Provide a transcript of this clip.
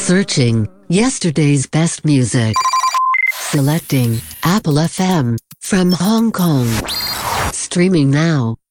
Searching yesterday's best music. Selecting Apple FM from Hong Kong. Streaming now.